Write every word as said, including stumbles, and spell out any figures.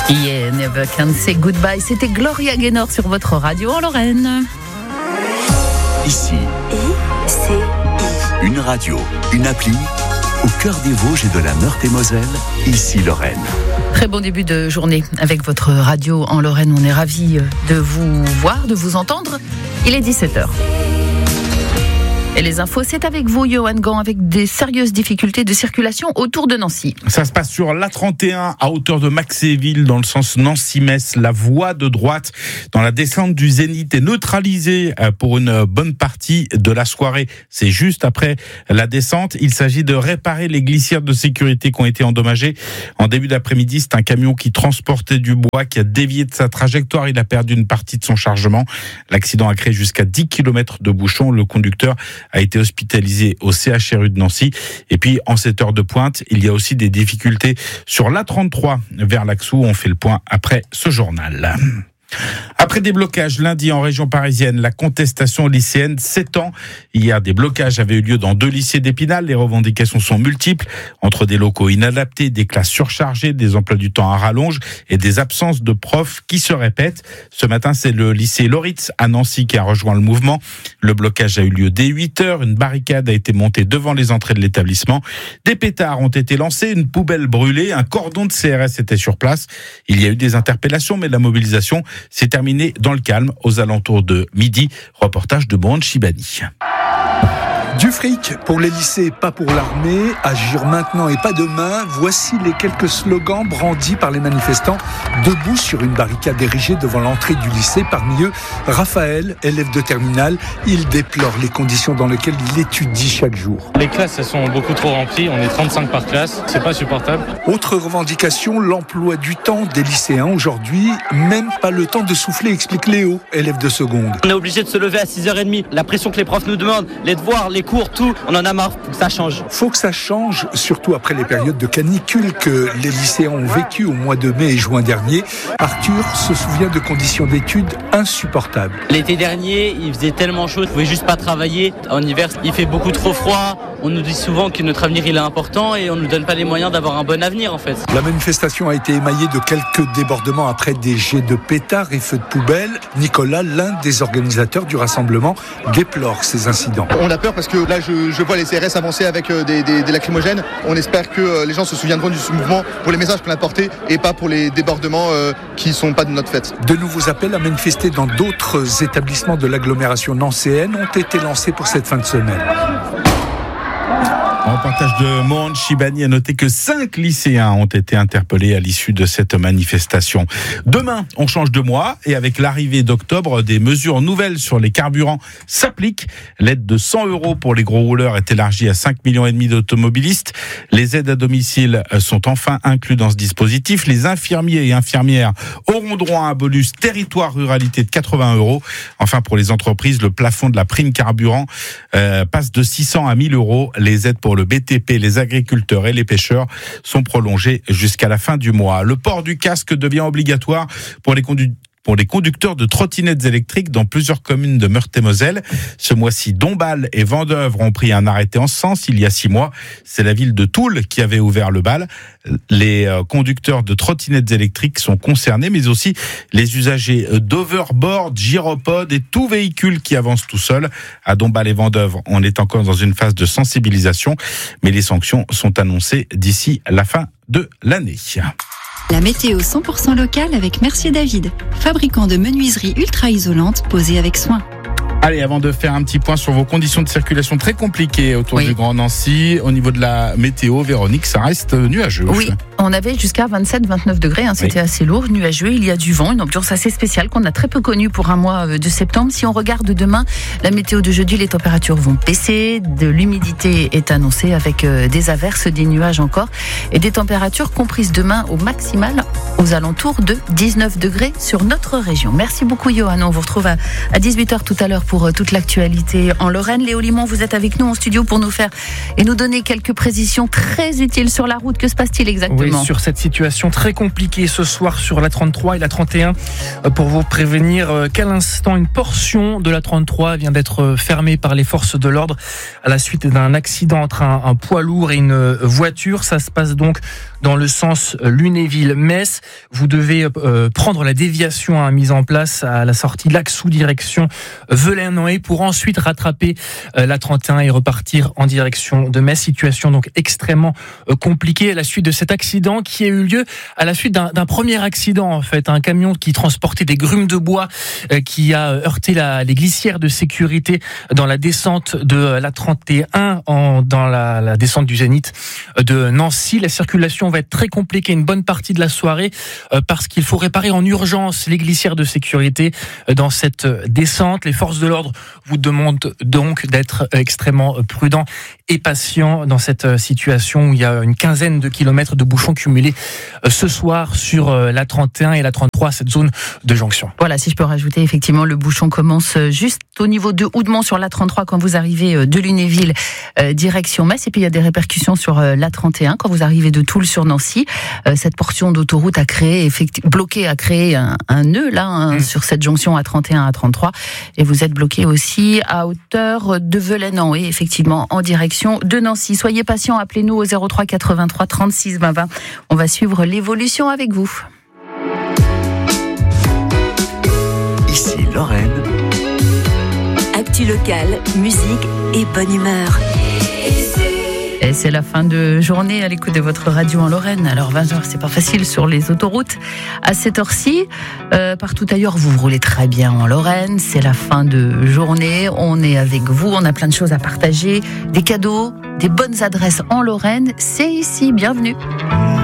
Yeah, never can say goodbye. C'était Gloria Gaynor sur votre radio en Lorraine. Ici, I C I. une radio, une appli, au cœur des Vosges et de la Meurthe-et-Moselle, ici Lorraine. Très bon début de journée avec votre radio en Lorraine. On est ravis de vous voir, de vous entendre. Il est dix-sept heures. Et les infos, c'est avec vous, Johan Gant, avec des sérieuses difficultés de circulation autour de Nancy. Ça se passe sur l'A trente et un, à hauteur de Maxéville, dans le sens Nancy-Metz. La voie de droite, dans la descente du Zénith, est neutralisée pour une bonne partie de la soirée. C'est juste après la descente. Il s'agit de réparer les glissières de sécurité qui ont été endommagées. En début d'après-midi, c'est un camion qui transportait du bois qui a dévié de sa trajectoire. Il a perdu une partie de son chargement. L'accident a créé jusqu'à dix kilomètres de bouchons. Le conducteur a été hospitalisé au C H R U de Nancy. Et puis, en cette heure de pointe, il y a aussi des difficultés sur l'A trente-trois vers Laxou. On fait le point après ce journal. Après des blocages lundi en région parisienne, la contestation lycéenne s'étend. Hier, des blocages avaient eu lieu dans deux lycées d'Épinal. Les revendications sont multiples, entre des locaux inadaptés, des classes surchargées, des emplois du temps à rallonge et des absences de profs qui se répètent. Ce matin, c'est le lycée Loritz à Nancy qui a rejoint le mouvement. Le blocage a eu lieu dès huit heures. Une barricade a été montée devant les entrées de l'établissement. Des pétards ont été lancés, une poubelle brûlée, un cordon de C R S était sur place. Il y a eu des interpellations, mais la mobilisation s'est terminée dans le calme aux alentours de midi. Reportage de Mohan Chibani. Du fric pour les lycées, pas pour l'armée. Agir maintenant et pas demain. Voici les quelques slogans brandis par les manifestants, debout sur une barricade érigée devant l'entrée du lycée. Parmi eux, Raphaël, élève de terminale. Il déplore les conditions dans lesquelles il étudie chaque jour. Les classes, elles sont beaucoup trop remplies. On est trente-cinq par classe. C'est pas supportable. Autre revendication, l'emploi du temps des lycéens. Aujourd'hui, même pas le temps de souffler, explique Léo, élève de seconde. On est obligé de se lever à six heures trente. La pression que les profs nous demandent, les devoirs, les cours, tout, on en a marre, faut que ça change. Faut que ça change, surtout après les périodes de canicule que les lycéens ont vécues au mois de mai et juin dernier. Arthur se souvient de conditions d'études insupportables. L'été dernier, il faisait tellement chaud, on pouvait juste pas travailler. En hiver, il fait beaucoup trop froid. On nous dit souvent que notre avenir il est important et on nous donne pas les moyens d'avoir un bon avenir en fait. La manifestation a été émaillée de quelques débordements après des jets de pétards et feux de poubelle. Nicolas, l'un des organisateurs du rassemblement, déplore ces incidents. On a peur parce que là je, je vois les C R S avancer avec des, des, des lacrymogènes. On espère que les gens se souviendront du mouvement pour les messages qu'on a portés et pas pour les débordements euh, qui sont pas de notre fête. De nouveaux appels à manifester dans d'autres établissements de l'agglomération nancéenne ont été lancés pour cette fin de semaine. Un reportage de Mohan Chibani a noté que cinq lycéens ont été interpellés à l'issue de cette manifestation. Demain, on change de mois et avec l'arrivée d'octobre, des mesures nouvelles sur les carburants s'appliquent. L'aide de cent euros pour les gros rouleurs est élargie à cinq virgule cinq millions d'automobilistes. Les aides à domicile sont enfin inclus dans ce dispositif. Les infirmiers et infirmières auront droit à un bonus territoire ruralité de quatre-vingts euros. Enfin, pour les entreprises, le plafond de la prime carburant euh, passe de six cents à mille euros. Les aides pour le B T P, les agriculteurs et les pêcheurs sont prolongés jusqu'à la fin du mois. Le port du casque devient obligatoire pour les conducteurs pour les conducteurs de trottinettes électriques dans plusieurs communes de Meurthe-et-Moselle. Ce mois-ci, Dombasle et Vendeuvre ont pris un arrêté en ce sens il y a six mois. C'est la ville de Toul qui avait ouvert le bal. Les conducteurs de trottinettes électriques sont concernés, mais aussi les usagers d'overboard, gyropodes et tout véhicule qui avance tout seul. À Dombasle et Vendeuvre, on est encore dans une phase de sensibilisation, mais les sanctions sont annoncées d'ici la fin de l'année. La météo cent pour cent locale avec Mercier David, fabricant de menuiseries ultra isolantes posées avec soin. Allez, avant de faire un petit point sur vos conditions de circulation très compliquées autour oui. du Grand Nancy, au niveau de la météo, Véronique, ça reste nuageux. Oui, on avait jusqu'à vingt-sept vingt-neuf degrés, hein, c'était oui. assez lourd, nuageux, il y a du vent, une ambiance assez spéciale qu'on a très peu connue pour un mois de septembre. Si on regarde demain, la météo de jeudi, les températures vont baisser, de l'humidité est annoncée avec des averses, des nuages encore, et des températures comprises demain au maximal aux alentours de dix-neuf degrés sur notre région. Merci beaucoup Johan, on vous retrouve à, à dix-huit heures tout à l'heure pour toute l'actualité en Lorraine. Léo Limon, vous êtes avec nous en studio pour nous faire et nous donner quelques précisions très utiles sur la route. Que se passe-t-il exactement ? Oui, effectivement. sur cette situation très compliquée ce soir sur la trente-trois et la trente et un. Pour vous prévenir qu'à l'instant, une portion de la trente-trois vient d'être fermée par les forces de l'ordre à la suite d'un accident entre un, un poids lourd et une voiture. Ça se passe donc dans le sens Lunéville-Metz. Vous devez euh, prendre la déviation hein, mise en place à la sortie Laxou direction Velay-Noé pour ensuite rattraper euh, la trente et un et repartir en direction de Metz. Situation donc extrêmement euh, compliquée à la suite de cet accident qui a eu lieu à la suite d'un, d'un premier accident en fait. Un camion qui transportait des grumes de bois euh, qui a heurté la, les glissières de sécurité dans la descente de la trente et un en, dans la, la descente du Zénith de Nancy. La circulation va être très compliquée une bonne partie de la soirée euh, parce qu'il faut réparer en urgence les glissières de sécurité euh, dans cette descente. Les forces de l'ordre vous demandent donc d'être extrêmement prudents et patients dans cette situation où il y a une quinzaine de kilomètres de bouchons cumulés euh, ce soir sur euh, la trente et un et la trente-trois, cette zone de jonction. Voilà, si je peux rajouter, effectivement, le bouchon commence juste au niveau de Houdemont sur la trente-trois quand vous arrivez de Lunéville euh, direction Metz, et puis il y a des répercussions sur euh, la trente et un quand vous arrivez de Toul sur Nancy. Euh, cette portion d'autoroute a créé, effecti- bloqué, a créé un, un nœud là hein, mmh. sur cette jonction A trente et un, A trente-trois, et vous êtes bloqué aussi à hauteur de Velay-Noé, effectivement, en direction de Nancy. Soyez patients, appelez-nous au zéro trois quatre-vingt-trois trente-six vingt vingt. On va suivre l'évolution avec vous. Ici Lorraine. Actu locale, musique et bonne humeur. Et c'est la fin de journée à l'écoute de votre radio en Lorraine. Alors vingt heures, c'est pas facile sur les autoroutes. À cette heure-ci, euh, partout ailleurs, vous roulez très bien en Lorraine. C'est la fin de journée. On est avec vous. On a plein de choses à partager. Des cadeaux, des bonnes adresses en Lorraine. C'est ici. Bienvenue.